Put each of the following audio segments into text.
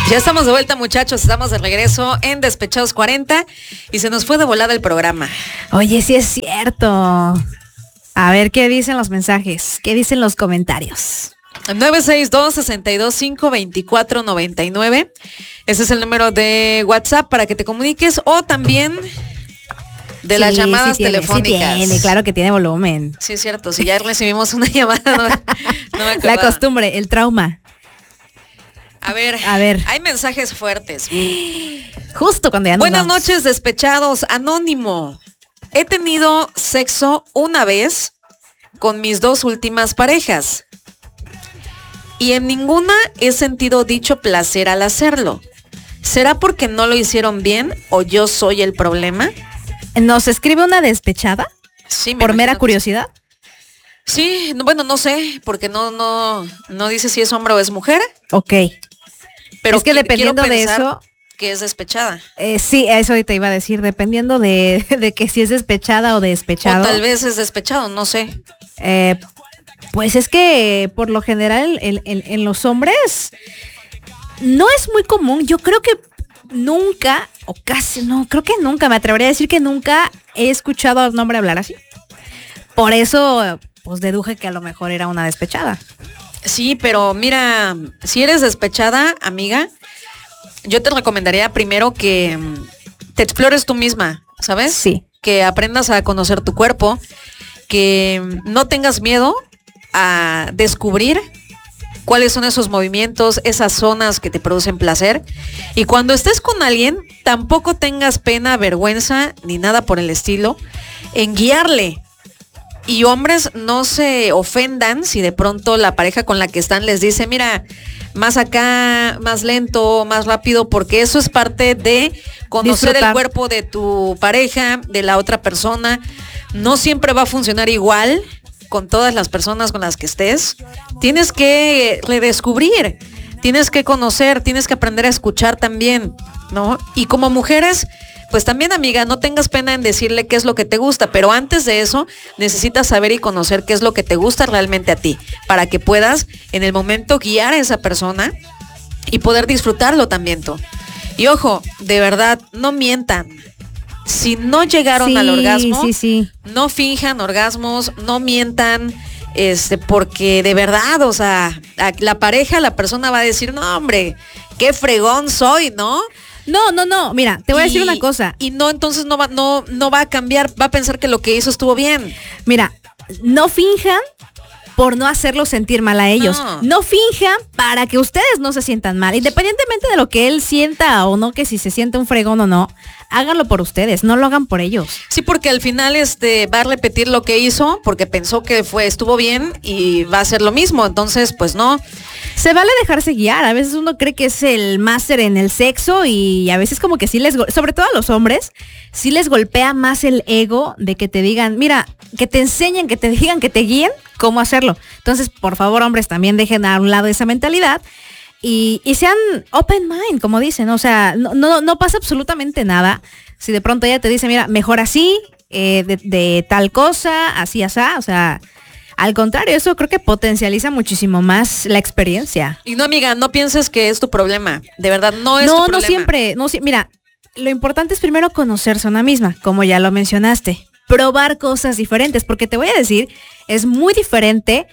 Ya estamos de vuelta, muchachos, estamos de regreso en Despechados 40 y se nos fue de volada el programa. Oye, sí es cierto. A ver, ¿qué dicen los mensajes? ¿Qué dicen los comentarios? 962-524-99. Ese es el número de WhatsApp para que te comuniques o también de las llamadas telefónicas. Sí tiene, claro que tiene volumen. Sí, es cierto. Si ya recibimos una llamada, no me acordaba. La costumbre, el trauma. A ver, hay mensajes fuertes. Justo cuando ya nos Buenas vamos. noches, despechados. Anónimo. He tenido sexo una vez con mis 2 últimas parejas y en ninguna he sentido dicho placer al hacerlo. ¿Será porque no lo hicieron bien o yo soy el problema? ¿Nos escribe una despechada? Sí, por mera curiosidad. Sí, bueno, no sé, porque no dice si es hombre o es mujer. Ok. Pero es que dependiendo de eso, que es despechada. Sí, eso te iba a decir, dependiendo de que si es despechada o despechado. O tal vez es despechado, no sé. Pues es que por lo general en los hombres no es muy común. Yo creo que nunca, o casi no, creo que nunca, me atrevería a decir que nunca he escuchado a un hombre hablar así. Por eso, pues deduje que a lo mejor era una despechada. Sí, pero mira, si eres despechada, amiga, yo te recomendaría primero que te explores tú misma, ¿sabes? Sí. Que aprendas a conocer tu cuerpo, que no tengas miedo a descubrir cuáles son esos movimientos, esas zonas que te producen placer. Y cuando estés con alguien, tampoco tengas pena, vergüenza, ni nada por el estilo, en guiarle. Y hombres, no se ofendan si de pronto la pareja con la que están les dice, mira, más acá, más lento, más rápido, porque eso es parte de conocer disfrutar el cuerpo de tu pareja, de la otra persona. No siempre va a funcionar igual con todas las personas con las que estés. Tienes que redescubrir, tienes que conocer, tienes que aprender a escuchar también, ¿no? Y como mujeres, pues también, amiga, no tengas pena en decirle qué es lo que te gusta, pero antes de eso necesitas saber y conocer qué es lo que te gusta realmente a ti, para que puedas en el momento guiar a esa persona y poder disfrutarlo también tú. Y ojo, de verdad, no mientan. Si no llegaron al orgasmo, no finjan orgasmos, no mientan, porque de verdad, o sea, la pareja, la persona va a decir, no, hombre, qué fregón soy, ¿no? No, mira, te voy a decir una cosa. Y no, entonces no va a cambiar, va a pensar que lo que hizo estuvo bien. Mira, no finjan por no hacerlos sentir mal a ellos. No finjan para que ustedes no se sientan mal. Independientemente de lo que él sienta o no, que si se siente un fregón o no, háganlo por ustedes, no lo hagan por ellos. Sí, porque al final va a repetir lo que hizo porque pensó que estuvo bien y va a hacer lo mismo. Entonces, pues no. Se vale dejarse guiar. A veces uno cree que es el máster en el sexo y a veces como que sí sobre todo a los hombres, sí les golpea más el ego de que te digan, mira, que te enseñen, que te digan, que te guíen cómo hacerlo. Entonces, por favor, hombres, también dejen a un lado esa mentalidad y sean open mind, como dicen. O sea, no pasa absolutamente nada. Si de pronto ella te dice, mira, mejor así, de tal cosa, así, o sea, al contrario, eso creo que potencializa muchísimo más la experiencia. Y no, amiga, no pienses que es tu problema. De verdad, no es tu problema. No siempre. Mira, lo importante es primero conocerse a una misma, como ya lo mencionaste. Probar cosas diferentes, porque te voy a decir, es muy diferente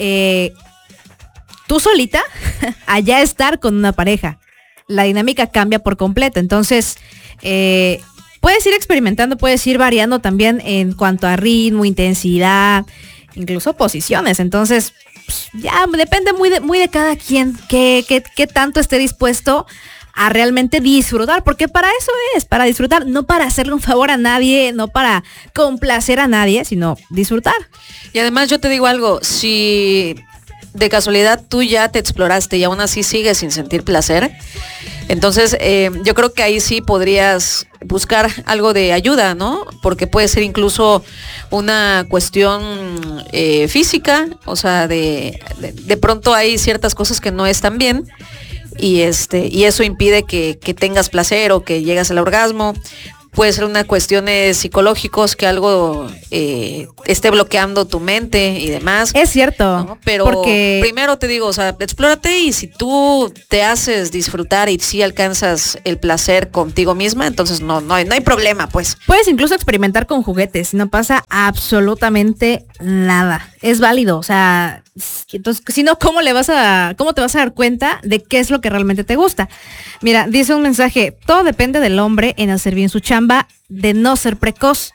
tú solita allá estar con una pareja. La dinámica cambia por completo. Entonces, puedes ir experimentando, puedes ir variando también en cuanto a ritmo, intensidad, incluso posiciones. Entonces, ya depende muy de cada quien, qué tanto esté dispuesto a realmente disfrutar, porque para eso es, para disfrutar, no para hacerle un favor a nadie, no para complacer a nadie, sino disfrutar. Y además yo te digo algo, si de casualidad tú ya te exploraste y aún así sigues sin sentir placer, entonces yo creo que ahí sí podrías buscar algo de ayuda, ¿no? Porque puede ser incluso una cuestión física, o sea, de pronto hay ciertas cosas que no están bien y eso impide que tengas placer o que llegas al orgasmo. puede ser una cuestión psicológicos, que algo esté bloqueando tu mente y demás. Es cierto. ¿No? Pero porque primero te digo, o sea, explórate, y si tú te haces disfrutar y si alcanzas el placer contigo misma, entonces no hay problema, pues. puedes incluso experimentar con juguetes, no pasa absolutamente nada. Es válido, o sea, entonces, si no, ¿cómo te vas a dar cuenta de qué es lo que realmente te gusta? Mira, dice un mensaje: todo depende del hombre en hacer bien su chamba, de no ser precoz.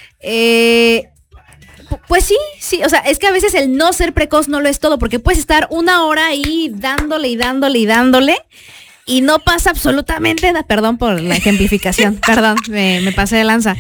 Pues sí, o sea, es que a veces el no ser precoz no lo es todo, porque puedes estar una hora ahí dándole y no pasa absolutamente nada. Perdón por la ejemplificación, perdón, me pasé de lanza.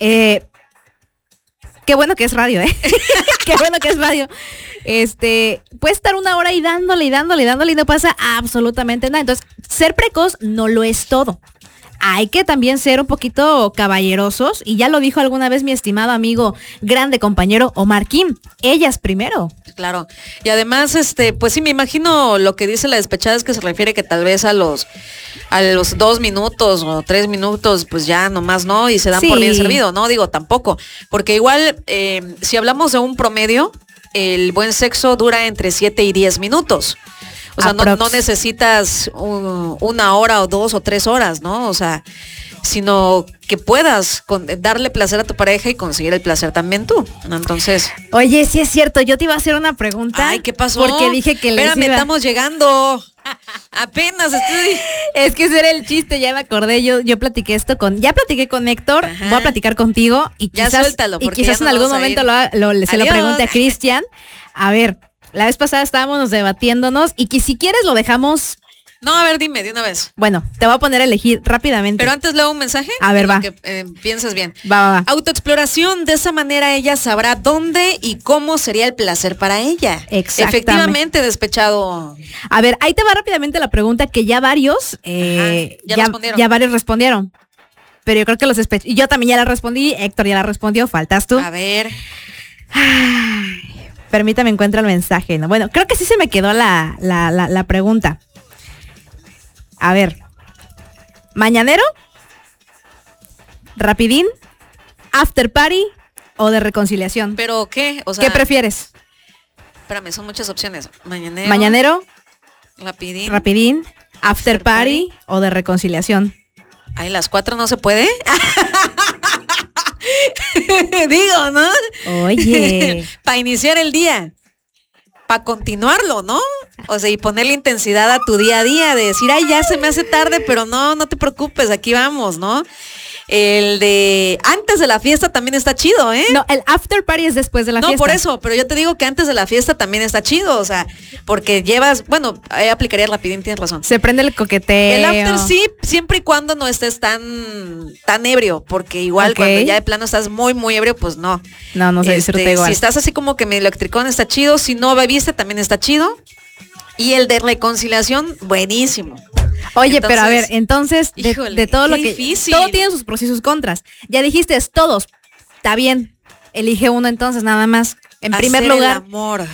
Qué bueno que es radio, qué bueno que es radio. Puedes estar una hora y dándole y no pasa absolutamente nada. Entonces, ser precoz no lo es todo. Hay que también ser un poquito caballerosos, y ya lo dijo alguna vez mi estimado amigo, grande compañero Omar Kim: ellas primero. Claro. Y además, pues sí, me imagino lo que dice la despechada es que se refiere que tal vez a los 2 minutos o 3 minutos, pues ya nomás no, y se dan por bien servido, ¿no? Digo, tampoco. Porque igual, si hablamos de un promedio, el buen sexo dura entre 7 y 10 minutos. O sea, no necesitas 1 hora o 2 o 3 horas, ¿no? O sea, sino que puedas darle placer a tu pareja y conseguir el placer también tú, ¿no? Entonces... Oye, sí es cierto, yo te iba a hacer una pregunta. Ay, ¿qué pasó? Porque dije que Espérame, estamos llegando. Apenas estoy... Es que ese era el chiste, ya me acordé. Ya platiqué con Héctor. Ajá. Voy a platicar contigo y ya quizás, suéltalo, porque en algún momento se lo pregunte a Cristian. A ver, la vez pasada estábamos debatiéndonos, y que si quieres lo dejamos. No, a ver, dime de una vez. Bueno, te voy a poner a elegir rápidamente. Pero antes leo un mensaje. A ver, va. Que piensas bien. Va. Autoexploración, de esa manera ella sabrá dónde y cómo sería el placer para ella. Exactamente. Efectivamente, despechado. A ver, ahí te va rápidamente la pregunta que ya varios ya varios respondieron. Pero yo creo que yo también ya la respondí, Héctor ya la respondió, faltas tú. A ver. Permítame, encuentro el mensaje, ¿no? Bueno, creo que sí se me quedó la pregunta. A ver, ¿mañanero? ¿Rapidín? ¿After party? ¿O de reconciliación? ¿Pero qué? O sea, ¿qué prefieres? Espérame, son muchas opciones. ¿Mañanero? ¿Rapidín? ¿After party? ¿O de reconciliación? Ay, las 4 no se puede. Digo, ¿no? Oye. Para iniciar el día. Para continuarlo, ¿no? O sea, y ponerle intensidad a tu día a día, de decir, ay, ya se me hace tarde, pero no te preocupes, aquí vamos, ¿no? El de antes de la fiesta también está chido, ¿eh? No, el after party es después de la fiesta. No, por eso, pero yo te digo que antes de la fiesta también está chido, o sea, porque ahí aplicaría rapidín, tienes razón. Se prende el coqueteo. El after sí, siempre y cuando no estés tan ebrio, porque igual cuando ya de plano estás muy, muy ebrio, pues no. No se disfruta igual. Si estás así como que medio electricón, está chido, si no bebiste también está chido. Y el de reconciliación, buenísimo. Oye, entonces, pero a ver, entonces, de todo lo que... Difícil. Todo tiene sus pros y sus contras. Ya dijiste, todos. Está bien. Elige uno entonces, nada más. En primer lugar... el amor.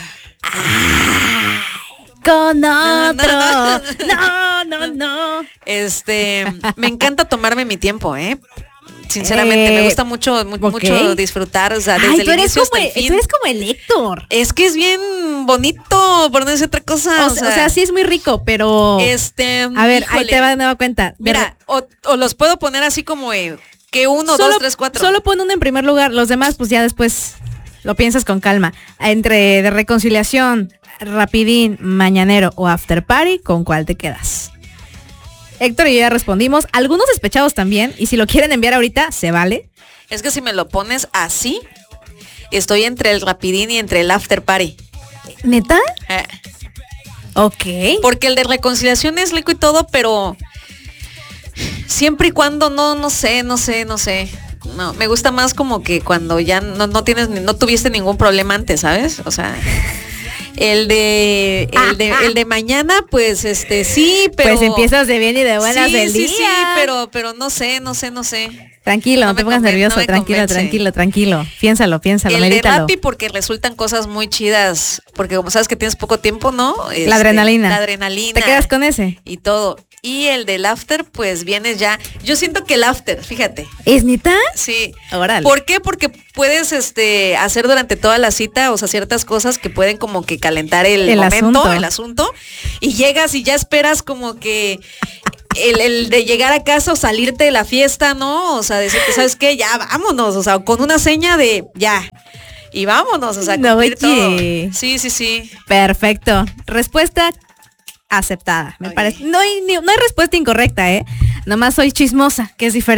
Con otro. No. Me encanta tomarme mi tiempo, Sinceramente, me gusta mucho disfrutar, o sea, desde el inicio hasta el fin. Tú eres como el Héctor. Es que es bien bonito, por no decir otra cosa. O sea, sí es muy rico, pero... A ver, ahí te va de nueva cuenta. Mira, o los puedo poner así como que 1, 2, 3, 4. Solo pon uno en primer lugar, los demás pues ya después lo piensas con calma. Entre de reconciliación, rapidín, mañanero o after party, ¿con cuál te quedas? Héctor y yo ya respondimos, algunos despechados también, y si lo quieren enviar ahorita, se vale. Es que si me lo pones así, estoy entre el rapidín y entre el after party. ¿Neta? Ok. Porque el de reconciliación es rico y todo, pero siempre y cuando no sé. No, me gusta más como que cuando ya no tuviste ningún problema antes, ¿sabes? O sea... El de mañana, pues sí, pero... Pues empiezas de bien y de buenas del día. Sí, pero no sé. Tranquilo, no te pongas nervioso, tranquilo. Piénsalo, el medítalo. De Rappi, porque resultan cosas muy chidas, porque como sabes que tienes poco tiempo, ¿no? La adrenalina. La adrenalina. ¿Te quedas con ese? Y todo. y el del after, pues vienes ya. Yo siento que el after, fíjate. ¿Es neta? Sí. Órale. ¿Por qué? Porque puedes hacer durante toda la cita, o sea, ciertas cosas que pueden como que calentar el momento, el asunto, y llegas y ya esperas como que el de llegar a casa o salirte de la fiesta, ¿no? O sea, decirte, ¿sabes qué? Ya vámonos, o sea, con una seña de ya. Y vámonos, o sea, cumplir todo. Sí. Perfecto. Respuesta aceptada, me parece. No hay respuesta incorrecta, Nomás soy chismosa, que es diferente.